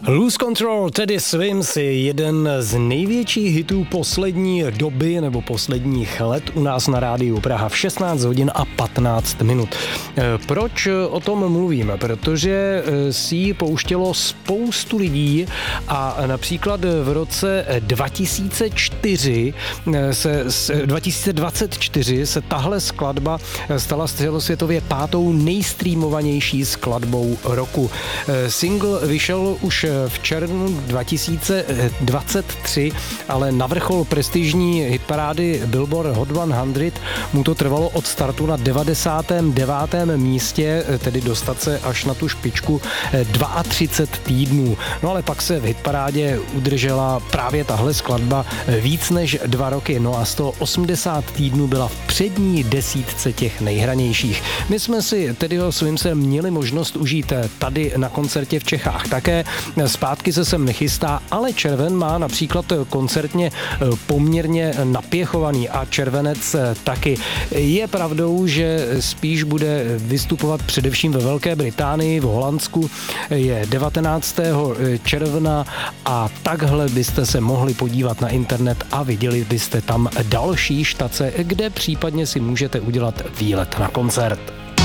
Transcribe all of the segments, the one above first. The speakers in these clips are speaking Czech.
Lose Control, Teddy Swims je jeden z největších hitů poslední doby nebo posledních let u nás na rádiu Praha v 16 hodin a 15 minut. Proč o tom mluvím? Protože si ji pouštělo spoustu lidí a například v roce 2024 se tahle skladba stala celosvětově 5. nejstreamovanější skladbou roku. Single vyšel už v červnu 2023, ale na vrchol prestižní hitparády Billboard Hot 100 mu to trvalo od startu na 99. místě, tedy dostat se až na tu špičku 32 týdnů. No ale pak se v hitparádě udržela právě tahle skladba víc než 2 roky, no a 180 týdnů byla v přední desítce těch nejhranějších. My jsme si Teddyho Swimse měli možnost užít tady na koncertě v Čechách také. Zpátky se sem nechystá, ale červen má například koncertně poměrně napěchovaný a červenec taky. Je pravdou, že spíš bude vystupovat především ve Velké Británii, v Holandsku. Je 19. června a takhle byste se mohli podívat na internet a viděli byste tam další štace, kde případně si můžete udělat výlet na koncert.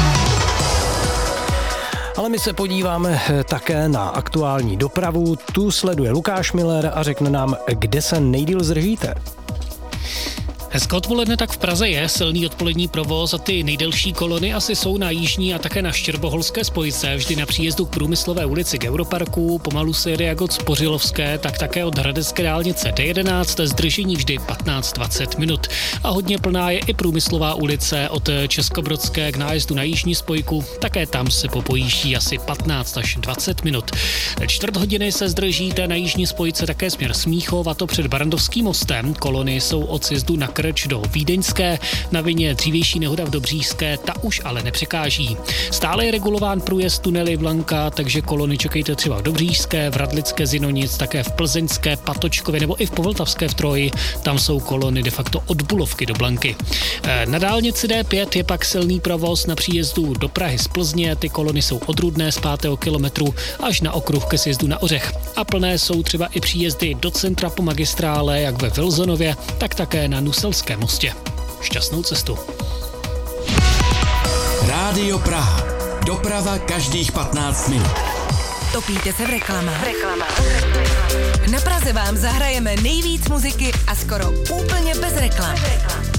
Ale my se podíváme také na aktuální dopravu. Tu sleduje Lukáš Miller a řekne nám, kde se nejdýl zdržíte. Hezké odpoledne, tak v Praze je silný odpolední provoz a ty nejdelší kolony asi jsou na jižní a také na štěrboholské spojce, vždy na příjezdu k Průmyslové ulici k Europarku, pomalu se jede jak od Spořilovské, tak také od Hradecké dálnice D11, zdržení vždy 15-20 minut. A hodně plná je i Průmyslová ulice od Českobrodské k nájezdu na jižní spojku, také tam se popojíždí asi 15 až 20 minut. Čtvrt hodiny se zdržíte na jižní spojce také směr Smíchov, a to před Barandovským mostem. Kolony jsou od sjezdu na Krč do Vídeňské, na vině dřívější nehoda v Dobříšské, ta už ale nepřekáží. Stále je regulován průjezd tunely Blanka, takže kolony čekejte třeba v Dobříšské, v Radlické Zinonic, také v Plzeňské, Patočkově nebo i v Povltavské v Troji. Tam jsou kolony de facto od Bulovky do Blanky. Na dálnici D5 je pak silný provoz na příjezdu do Prahy z Plzně, ty kolony jsou od Rudné z 5. kilometru až na okruh ke sjezdu na Ořech. A plné jsou třeba i příjezdy do centra po magistrále, jak ve Vilzonově, tak také na Nuselském mostě. Šťastnou cestu. Rádio Praha. Doprava každých 15 minut. Topíte se v reklamách? Na Praze vám zahrajeme nejvíc muziky a skoro úplně bez reklam.